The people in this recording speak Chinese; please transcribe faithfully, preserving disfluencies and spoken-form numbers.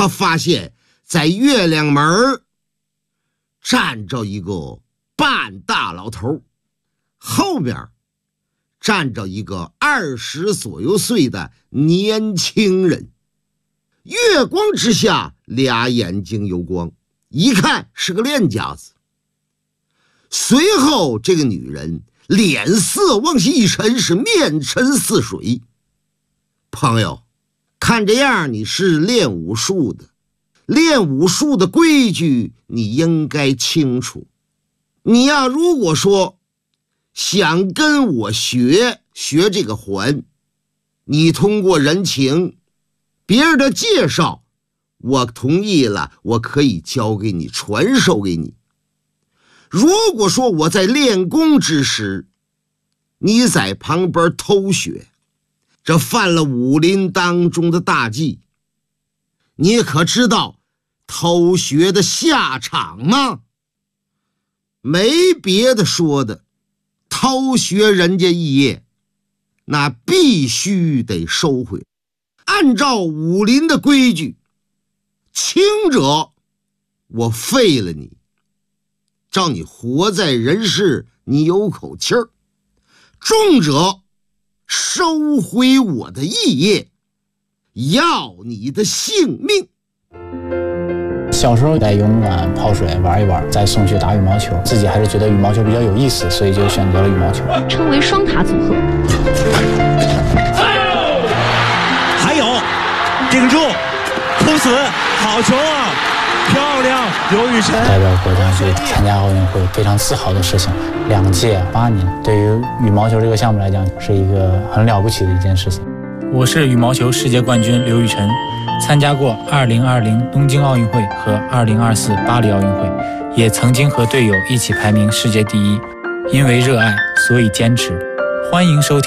他发现在月亮门站着一个半大老头，后面站着一个二十左右岁的年轻人。月光之下，俩眼睛有光，一看是个练家子。随后这个女人脸色往下一沉，是面沉似水。朋友，看这样你是练武术的，练武术的规矩你应该清楚。你呀，如果说想跟我学学这个环，你通过人情别人的介绍，我同意了，我可以教给你，传授给你。如果说我在练功之时，你在旁边偷学，这犯了武林当中的大忌，你可知道偷学的下场吗？没别的说的，偷学人家一业，那必须得收回。按照武林的规矩，轻者我废了你，照你活在人世你有口气儿；重者收回我的义业，要你的性命。 小时候在游泳馆泡水玩一玩，再送去打羽毛球，自己还是觉得羽毛球比较有意思，所以就选择了羽毛球， 称为双塔组合。 还有顶住扑死，好球啊，漂亮，刘雨辰代表国家去参加奥运会，非常自豪的事情。两届八年，对于羽毛球这个项目来讲，是一个很了不起的一件事情。 我是羽毛球世界冠军刘雨辰，参加过二零二零东京奥运会和二零二四巴黎奥运会，也曾经和队友一起排名世界第一。因为热爱，所以坚持。欢迎收听